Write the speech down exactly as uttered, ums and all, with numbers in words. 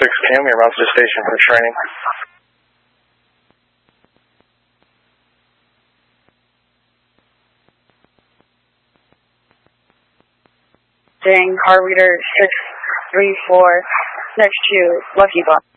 six P M, you're about to the station for training. Ding, car reader six three four, next to Lucky Box.